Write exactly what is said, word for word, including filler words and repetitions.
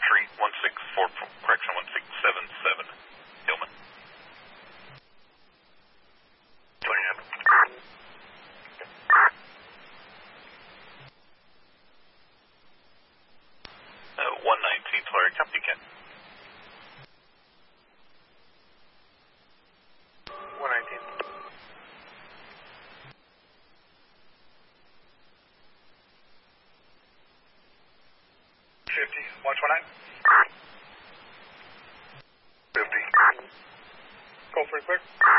tree, one six four, correction, one six seven seven, Hillman. Uh, one nineteen, Florida, copy again. one nineteen. fifty, one twenty-nine. fifty. Go for it quick.